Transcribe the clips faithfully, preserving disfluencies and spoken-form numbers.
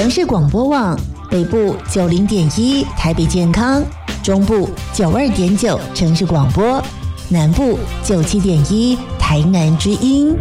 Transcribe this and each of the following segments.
城市广播网北部九零点一台北健康，中部九二点九城市广播，南部九七点一台南之音。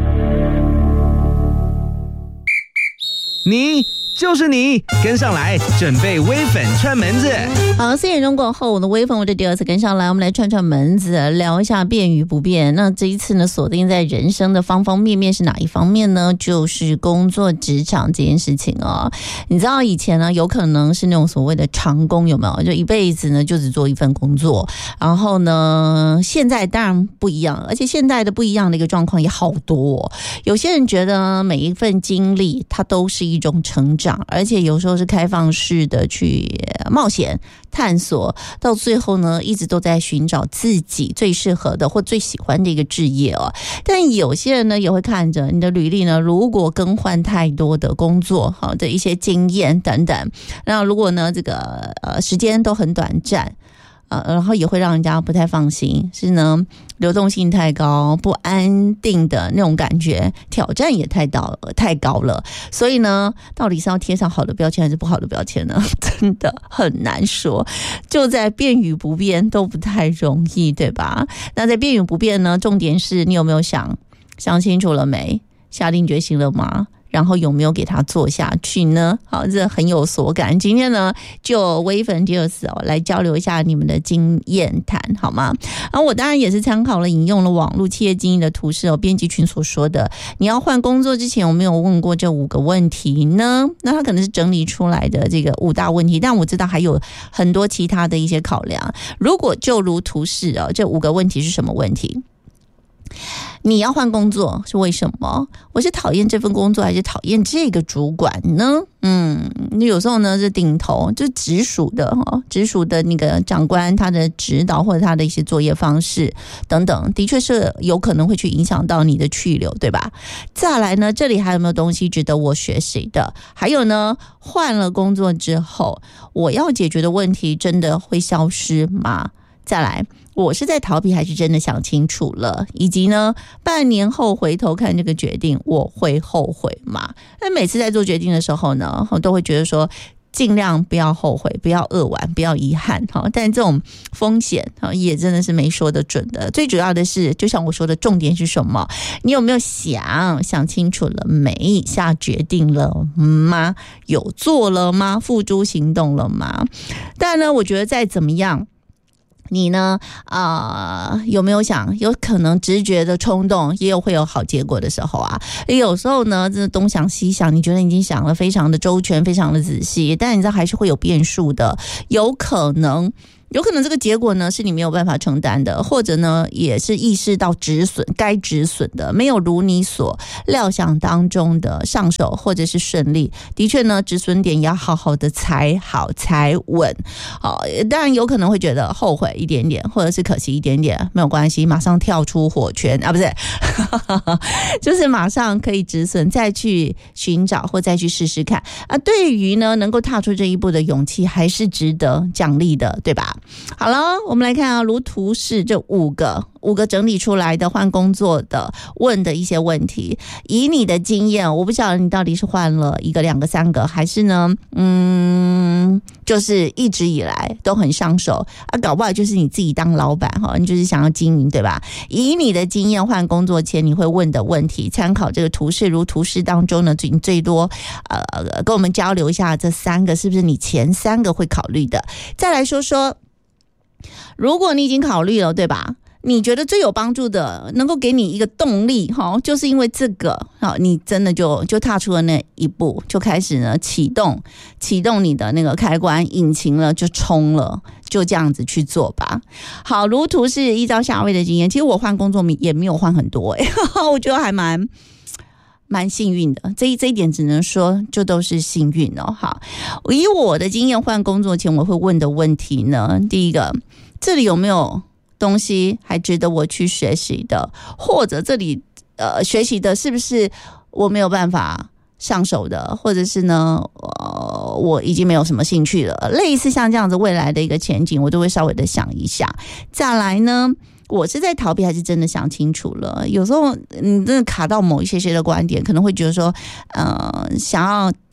你就是你，跟上来，准备微粉串门子。 好，四点钟过后，我的微粉我的第二次跟上来，我们来串串门子，聊一下变与不变。那这一次呢，锁定在人生的方方面面是哪一方面呢？就是工作职场这件事情哦。你知道以前呢，有可能是那种所谓的长工，有没有？就一辈子呢就只做一份工作。然后呢，现在当然不一样，而且现在的不一样的一个状况也好多哦。有些人觉得每一份经历它都是一种成长，而且有时候是开放式的去冒险探索，到最后呢一直都在寻找自己最适合的或最喜欢的一个职业哦。但有些人呢也会看着你的履历呢，如果更换太多的工作好的一些经验等等，那如果呢这个呃时间都很短暂，呃，然后也会让人家不太放心，是呢，流动性太高，不安定的那种感觉，挑战也太高太高了。所以呢，到底是要贴上好的标签还是不好的标签呢？真的很难说。就在变与不变都不太容易，对吧？那在变与不变呢，重点是你有没有想想清楚了没？下定决心了吗？然后有没有给他做下去呢？好，这很有所感。今天呢，就微粉第二次哦，来交流一下你们的经验谈，好吗？然后我当然也是参考了引用了网络企业经营的图示哦，编辑群所说的，你要换工作之前，我没有问过这五个问题呢？那他可能是整理出来的这个五大问题，但我知道还有很多其他的一些考量。如果就如图示哦，这五个问题是什么问题？你要换工作是为什么？我是讨厌这份工作还是讨厌这个主管呢？嗯，有时候呢是顶头，就直属的哈，直属的那个长官他的指导或者他的一些作业方式等等，的确是有可能会去影响到你的去留，对吧？再来呢，这里还有没有东西值得我学习的？还有呢，换了工作之后，我要解决的问题真的会消失吗？再来，我是在逃避还是真的想清楚了？以及呢，半年后回头看这个决定，我会后悔吗？那每次在做决定的时候呢，我都会觉得说，尽量不要后悔，不要扼腕，不要遗憾。但这种风险也真的是没说得准的。最主要的是，就像我说的，重点是什么？你有没有想想清楚了没？下决定了吗？有做了吗？付诸行动了吗？但呢，我觉得再怎么样，你呢啊、呃，有没有想有可能直觉的冲动也有会有好结果的时候啊？有时候呢这东想西想，你觉得已经想了非常的周全，非常的仔细，但你知道还是会有变数的，有可能有可能这个结果呢是你没有办法承担的，或者呢也是意识到止损该止损的，没有如你所料想当中的上手或者是顺利。的确呢，止损点要好好的踩好踩稳。好，当然有可能会觉得后悔一点点，或者是可惜一点点，没有关系，马上跳出火圈啊，不是，就是马上可以止损，再去寻找或再去试试看啊。对于呢能够踏出这一步的勇气，还是值得奖励的，对吧？好了，我们来看啊，如图示这五个五个整理出来的换工作的问的一些问题。以你的经验，我不晓得你到底是换了一个、两个、三个，还是呢，嗯，就是一直以来都很上手啊，搞不好就是你自己当老板哈，你就是想要经营，对吧？以你的经验，换工作前你会问的问题，参考这个图示，如图示当中呢，最最多呃跟我们交流一下，这三个是不是你前三个会考虑的？再来说说，如果你已经考虑了，对吧？你觉得最有帮助的，能够给你一个动力，就是因为这个，你真的就就踏出了那一步，就开始呢启动启动你的那个开关引擎了，就冲了，就这样子去做吧。好，如图是依照下位的经验，其实我换工作也没有换很多、欸、我觉得还蛮蛮幸运的，这一这一点只能说就都是幸运哦。好，以我的经验，换工作前我会问的问题呢，第一个，这里有没有东西还值得我去学习的，或者这里呃学习的是不是我没有办法上手的，或者是呢呃我已经没有什么兴趣了，类似像这样子未来的一个前景，我都会稍微的想一下。再来呢，我是在逃避还是真的想清楚了？有时候你真的卡到某一些些的观点，可能会觉得说呃想要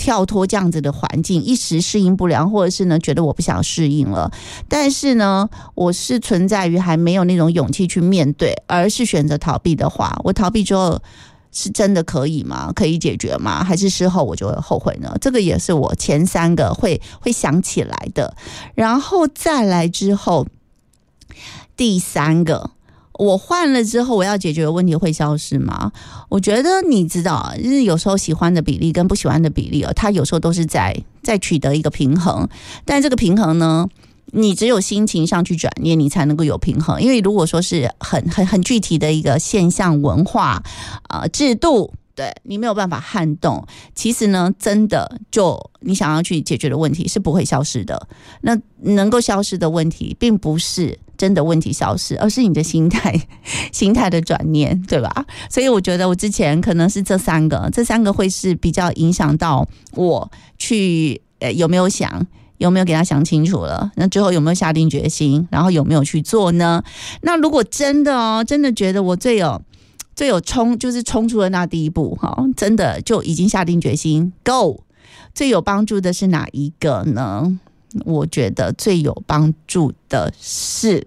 跳脱这样子的环境，一时适应不良，或者是呢觉得我不想适应了，但是呢我是存在于还没有那种勇气去面对，而是选择逃避的话，我逃避之后是真的可以吗？可以解决吗？还是事后我就会后悔呢？这个也是我前三个会会想起来的。然后再来之后，第三个，我换了之后我要解决的问题会消失吗？我觉得你知道，就是有时候喜欢的比例跟不喜欢的比例哦，它有时候都是在在取得一个平衡，但这个平衡呢，你只有心情上去转念，你才能够有平衡。因为如果说是很很很具体的一个现象、文化、呃制度，对你没有办法撼动，其实呢，真的就你想要去解决的问题是不会消失的。那能够消失的问题，并不是真的问题消失，而是你的心态心态的转念，对吧？所以我觉得我之前可能是这三个，这三个会是比较影响到我去呃有没有想。有没有给他想清楚了？那最后有没有下定决心？然后有没有去做呢？那如果真的哦，真的觉得我最有最有冲，就是冲出了那第一步哈，真的就已经下定决心 ，Go！ 最有帮助的是哪一个呢？我觉得最有帮助的是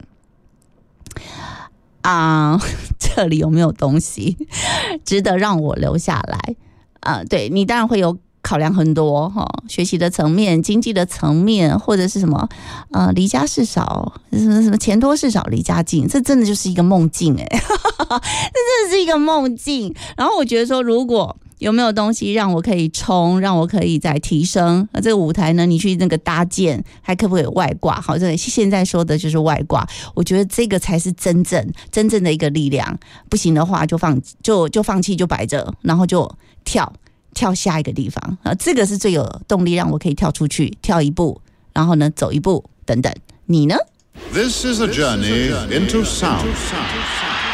啊、呃，这里有没有东西值得让我留下来？啊、呃，对你当然会有。考量很多哈，学习的层面、经济的层面，或者是什么呃，离家事少，什么什么钱多事少离家近，这真的就是一个梦境哎，这真的是一个梦境。然后我觉得说，如果有没有东西让我可以冲，让我可以再提升，那这个舞台呢，你去那个搭建，还可不可以有外挂？好，这个现在说的就是外挂，我觉得这个才是真正真正的一个力量。不行的话就放就就放弃，就摆着，然后就跳。跳下一个地方啊，这个是最有动力让我可以跳出去，跳一步，然后呢走一步等等。你呢？ This is a journey into sound.